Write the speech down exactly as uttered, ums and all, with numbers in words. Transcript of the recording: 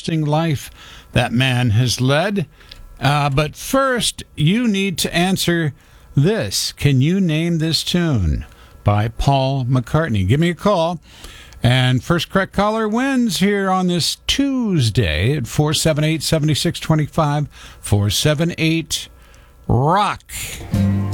interesting life that man has led. Uh, but first, you need to answer this. Can you name this tune by Paul McCartney? Give me a call. And first correct caller wins here on this Tuesday at four seven eight, seven six two five, four seven eight, rock.